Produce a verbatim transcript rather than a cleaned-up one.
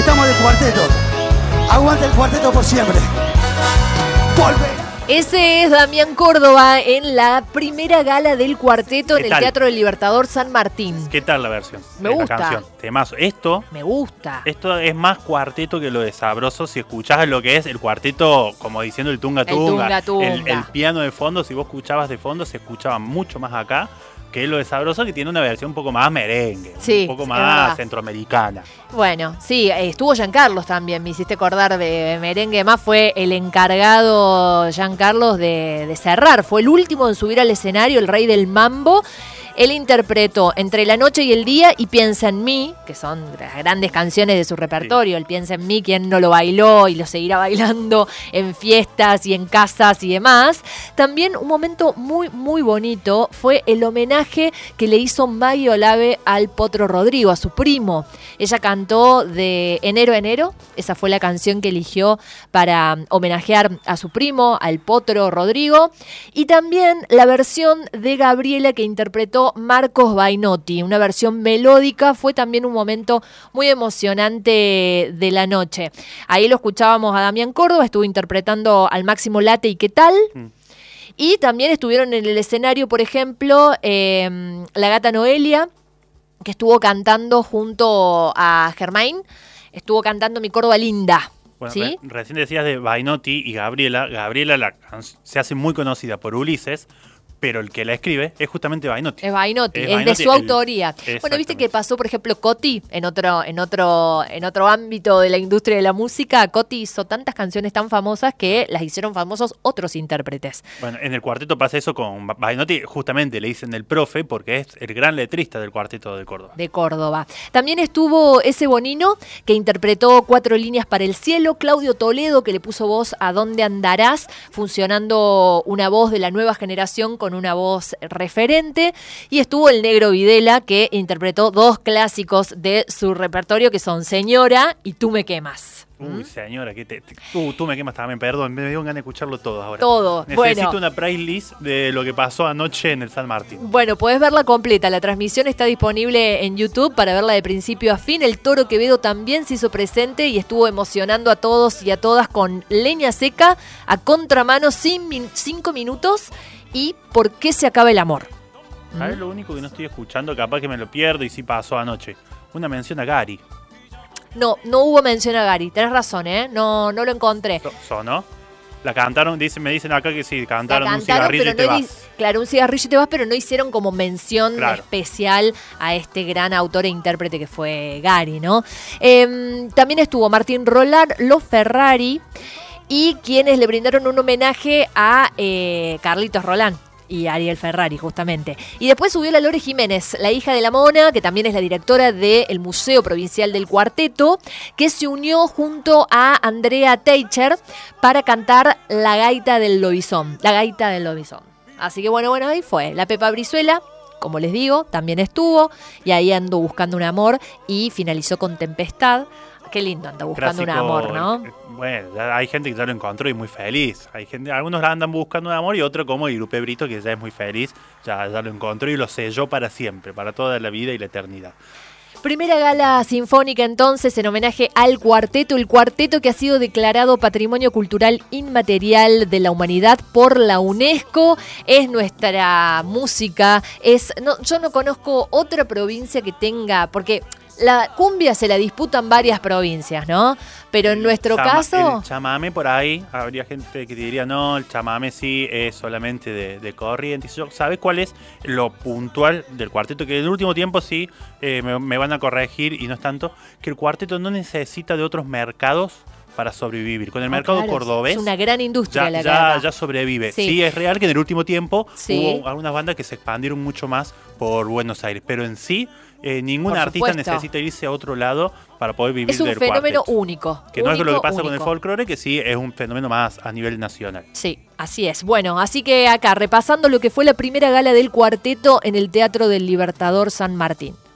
estamos de cuarteto. Aguanta el cuarteto por siempre. Volve. Ese es Damián Córdoba en la primera gala del cuarteto en el tal? Teatro del Libertador San Martín. ¿Qué tal la versión? Me de gusta. La canción. Temazo. Esto, Me gusta. esto es más cuarteto que lo de Sabroso. Si escuchás lo que es el cuarteto, como diciendo el tunga tunga, tunga tunga. El, el piano de fondo, si vos escuchabas de fondo, se escuchaba mucho más acá que lo de Sabroso, que tiene una versión un poco más merengue, Sí, un poco es más verdad. centroamericana. Bueno, sí, eh, estuvo Giancarlos también, me hiciste acordar de merengue, más fue el encargado Giancarlos de, de cerrar, fue el último en subir al escenario, el rey del mambo. Él interpretó Entre la noche y el día y Piensa en mí, que son las grandes canciones de su repertorio. El Piensa en mí, quien no lo bailó y lo seguirá bailando en fiestas y en casas y demás. También un momento muy, muy bonito fue el homenaje que le hizo Maggie Olave al Potro Rodrigo, a su primo. Ella cantó de Enero a Enero, esa fue la canción que eligió para homenajear a su primo, al Potro Rodrigo. Y también la versión de Gabriela que interpretó Marcos Bainotti, una versión melódica, fue también un momento muy emocionante de la noche. Ahí lo escuchábamos a Damián Córdoba, estuvo interpretando al Máximo Late y ¿Qué tal? Mm. Y también estuvieron en el escenario, por ejemplo, eh, la gata Noelia, que estuvo cantando junto a Germain, estuvo cantando Mi Córdoba Linda. Bueno, ¿Sí? re recién decías de Bainotti y Gabriela. Gabriela la se hace muy conocida por Ulises, pero el que la escribe es justamente Bainotti. Es Bainotti, es, es de Bainotti, su el, autoría. Bueno, viste que pasó, por ejemplo, Coti, en otro, en otro, en otro ámbito de la industria de la música. Coti hizo tantas canciones tan famosas que las hicieron famosos otros intérpretes. Bueno, en el cuarteto pasa eso con Bainotti, justamente le dicen el profe porque es el gran letrista del cuarteto de Córdoba. De Córdoba. También estuvo ese Bonino que interpretó Cuatro líneas para el cielo, Claudio Toledo que le puso voz a Dónde andarás, funcionando una voz de la nueva generación con una voz referente, y estuvo el Negro Videla que interpretó dos clásicos de su repertorio que son Señora y Tú me quemas. Uy, señora, que te, te, tú, tú me quemas también, perdón, me dio ganas de escucharlo todo ahora. Todo, Necesito bueno. una playlist de lo que pasó anoche en el San Martín. Bueno, podés verla completa, la transmisión está disponible en YouTube para verla de principio a fin. El Toro Quevedo también se hizo presente y estuvo emocionando a todos y a todas con Leña Seca, a contramano, sin min- cinco minutos y ¿Por qué se acaba el amor? ¿Sabes ¿Mm? Lo único que no estoy escuchando? Capaz que me lo pierdo y sí pasó anoche. Una mención a Gary. No, no hubo mención a Gary, tenés razón, ¿eh? No, no lo encontré. ¿Sonó? La cantaron, dicen, me dicen acá que sí, cantaron, cantaron un cigarrillo pero y te no vas. Di- claro, un cigarrillo y te vas, pero no hicieron como mención claro. especial a este gran autor e intérprete que fue Gary, ¿no? Eh, también estuvo Martín Roland, Los Ferrari y quienes le brindaron un homenaje a eh, Carlitos Roland y Ariel Ferrari, justamente. Y después subió la Lore Jiménez, la hija de la Mona, que también es la directora del Museo Provincial del Cuarteto, que se unió junto a Andrea Teicher para cantar La Gaita del Lobizón. La Gaita del Lobizón. Así que bueno, bueno, ahí fue. La Pepa Brizuela, como les digo, también estuvo, y ahí andó buscando un amor y finalizó con Tempestad. Qué lindo, anda buscando Clásico, un amor, ¿no? Bueno, ya hay gente que ya lo encontró y muy feliz. Hay gente, algunos andan buscando un amor y otro como Irupe Brito, que ya es muy feliz, ya, ya lo encontró y lo selló para siempre, para toda la vida y la eternidad. Primera gala sinfónica entonces en homenaje al cuarteto, el cuarteto que ha sido declarado Patrimonio Cultural Inmaterial de la Humanidad por la UNESCO. Es nuestra música, es no, yo no conozco otra provincia que tenga, porque la cumbia se la disputan varias provincias, ¿no? Pero en nuestro Chama, caso... El chamame por ahí, habría gente que te diría, no, el chamame sí es solamente de, de Corrientes. ¿Sabes cuál es lo puntual del cuarteto? Que en el último tiempo sí eh, me, me van a corregir y no es tanto, que el cuarteto no necesita de otros mercados para sobrevivir. Con el Ah, mercado claro, cordobés es una gran industria ya, la ya, ya sobrevive. Sí. sí, es real que en el último tiempo sí. hubo algunas bandas que se expandieron mucho más por Buenos Aires, pero en sí eh, ningún por artista supuesto. necesita irse a otro lado para poder vivir del cuarteto. Es un fenómeno único. Que único, no es lo que pasa único. con el folclore, que sí es un fenómeno más a nivel nacional. Sí, así es. Bueno, así que acá repasando lo que fue la primera gala del cuarteto en el Teatro del Libertador San Martín.